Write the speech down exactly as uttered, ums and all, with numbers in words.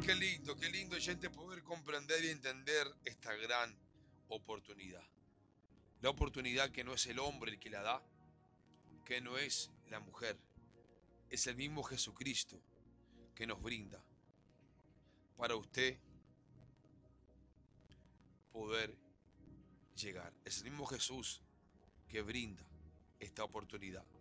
Qué lindo, qué lindo, gente, poder comprender y entender esta gran oportunidad. La oportunidad que no es el hombre el que la da, que no es la mujer, es el mismo Jesucristo que nos brinda para usted poder llegar. Es el mismo Jesús que brinda esta oportunidad.